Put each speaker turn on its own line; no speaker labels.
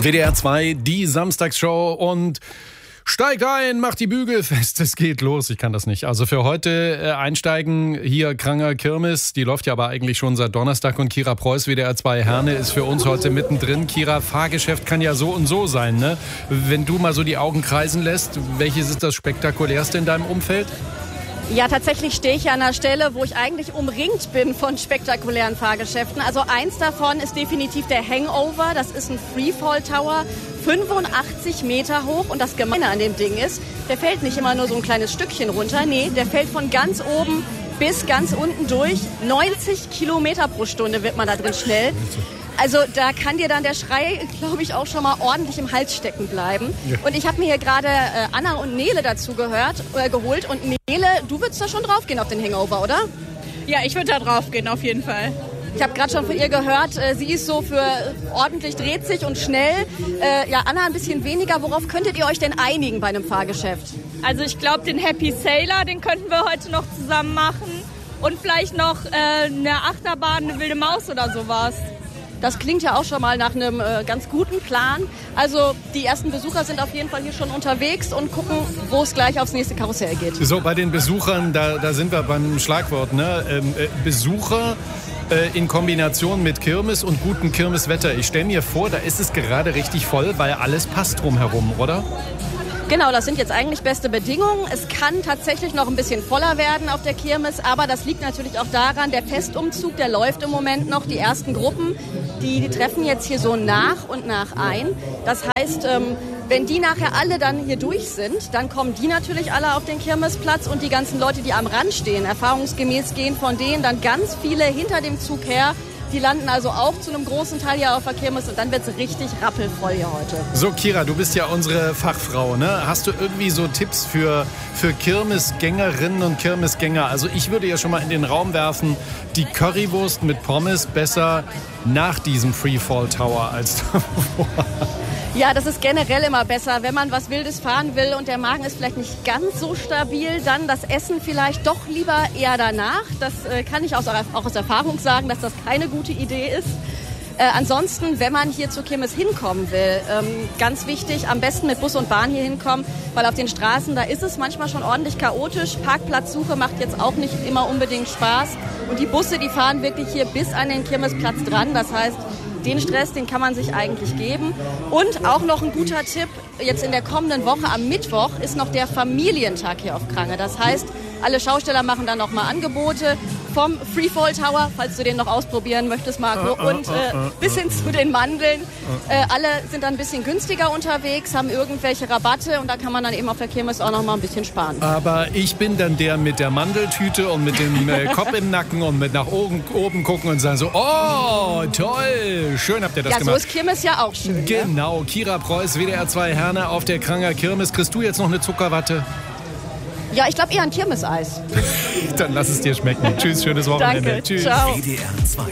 WDR 2, die Samstagsshow und steig ein, mach die Bügel fest, es geht los. Ich kann das nicht. Also für heute einsteigen, hier Kranger Kirmes, die läuft ja aber eigentlich schon seit Donnerstag und Kira Preuß, WDR 2 Herne, ist für uns heute mittendrin. Kira, Fahrgeschäft kann ja so und so sein, ne? Wenn du mal so die Augen kreisen lässt, welches ist das spektakulärste in deinem Umfeld?
Ja, tatsächlich stehe ich ja an einer Stelle, wo ich eigentlich umringt bin von spektakulären Fahrgeschäften. Also eins davon ist definitiv der Hangover. Das ist ein Freefall Tower, 85 Meter hoch. Und das Gemeine an dem Ding ist, der fällt nicht immer nur so ein kleines Stückchen runter. Nee, der fällt von ganz oben bis ganz unten durch. 90 Kilometer pro Stunde wird man da drin schnell. Also da kann dir dann der Schrei, glaube ich, auch schon mal ordentlich im Hals stecken bleiben. Ja. Und ich habe mir hier gerade Anna und Nele dazu geholt. Und Nele, du würdest da schon drauf gehen auf den Hangover, oder?
Ja, ich würde da drauf gehen, auf jeden Fall.
Ich habe gerade schon von ihr gehört, sie ist so für ordentlich dreht sich und schnell. Ja, Anna ein bisschen weniger. Worauf könntet ihr euch denn einigen bei einem Fahrgeschäft?
Also ich glaube, den Happy Sailor, den könnten wir heute noch zusammen machen. Und vielleicht noch eine Achterbahn, eine wilde Maus oder sowas.
Das klingt ja auch schon mal nach einem ganz guten Plan. Also die ersten Besucher sind auf jeden Fall hier schon unterwegs und gucken, wo es gleich aufs nächste Karussell geht.
So, bei den Besuchern, da sind wir beim Schlagwort, ne? Besucher in Kombination mit Kirmes und gutem Kirmeswetter. Ich stelle mir vor, da ist es gerade richtig voll, weil alles passt drumherum, oder?
Genau, das sind jetzt eigentlich beste Bedingungen. Es kann tatsächlich noch ein bisschen voller werden auf der Kirmes, aber das liegt natürlich auch daran, der Festumzug, der läuft im Moment noch. Die ersten Gruppen, die treffen jetzt hier so nach und nach ein. Das heißt, wenn die nachher alle dann hier durch sind, dann kommen die natürlich alle auf den Kirmesplatz und die ganzen Leute, die am Rand stehen. Erfahrungsgemäß gehen von denen dann ganz viele hinter dem Zug her. Die landen also auch zu einem großen Teil hier auf der Kirmes und dann wird es richtig rappelvoll hier heute.
So, Kira, du bist ja unsere Fachfrau, ne? Hast du irgendwie so Tipps für Kirmesgängerinnen und Kirmesgänger? Also ich würde ja schon mal in den Raum werfen, die Currywurst mit Pommes besser nach diesem Freefall Tower als davor.
Ja, das ist generell immer besser, wenn man was Wildes fahren will und der Magen ist vielleicht nicht ganz so stabil, dann das Essen vielleicht doch lieber eher danach. Das kann ich auch aus Erfahrung sagen, dass das keine gute Idee ist. Ansonsten, wenn man hier zur Kirmes hinkommen will, ganz wichtig, am besten mit Bus und Bahn hier hinkommen, weil auf den Straßen, da ist es manchmal schon ordentlich chaotisch. Parkplatzsuche macht jetzt auch nicht immer unbedingt Spaß. Und die Busse, die fahren wirklich hier bis an den Kirmesplatz dran. Das heißt, den Stress, den kann man sich eigentlich geben. Und auch noch ein guter Tipp, jetzt in der kommenden Woche am Mittwoch ist noch der Familientag hier auf Krange. Das heißt, alle Schausteller machen dann nochmal Angebote vom Freefall Tower, falls du den noch ausprobieren möchtest, Marco, und bis hin zu den Mandeln. Alle sind dann ein bisschen günstiger unterwegs, haben irgendwelche Rabatte und da kann man dann eben auf der Kirmes auch noch mal ein bisschen sparen.
Aber ich bin dann der mit der Mandeltüte und mit dem Kopf im Nacken und mit nach oben gucken und sagen so, oh, toll, schön habt ihr das gemacht.
Ja, so ist Kirmes ja auch schön.
Genau,
ne?
Kira Preuß, WDR 2 Herne auf der Kranger Kirmes. Kriegst du jetzt noch eine Zuckerwatte?
Ja, ich glaube eher ein Kirmeseis.
Dann lass es dir schmecken. Tschüss, schönes Wochenende.
Danke.
Tschüss.
Ciao.
WDR 2